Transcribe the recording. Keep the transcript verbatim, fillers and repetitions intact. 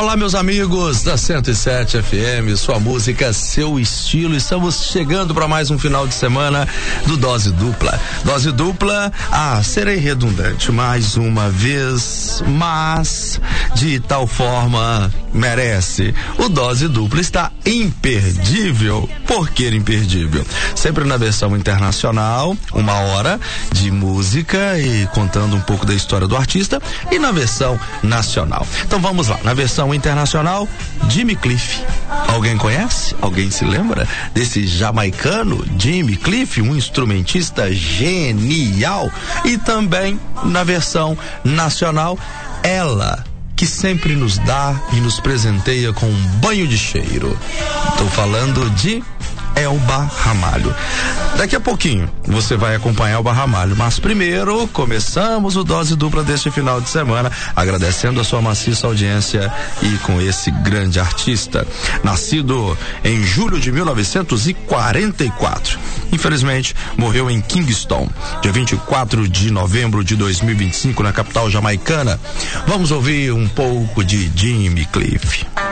Olá, meus amigos da cento e sete F M, sua música, seu estilo. Estamos chegando para mais um final de semana do Dose Dupla. Dose Dupla, ah, serei redundante mais uma vez, mas de tal forma merece. O Dose Dupla está imperdível. Por que imperdível? Sempre na versão internacional, uma hora de música e contando um pouco da história do artista, e na versão nacional. Então vamos lá, na versão internacional, Jimmy Cliff. Alguém conhece? Alguém se lembra desse jamaicano Jimmy Cliff, um instrumentista genial? E também na versão nacional, ela, que sempre nos dá e nos presenteia com um banho de cheiro. Estou falando de Elba Ramalho. Daqui a pouquinho você vai acompanhar Elba Ramalho, mas primeiro começamos o Dose Dupla deste final de semana, agradecendo a sua maciça audiência e com esse grande artista, nascido em julho de mil novecentos e quarenta e quatro. Infelizmente, morreu em Kingston, dia vinte e quatro de novembro de dois mil e vinte e cinco, na capital jamaicana. Vamos ouvir um pouco de Jimmy Cliff.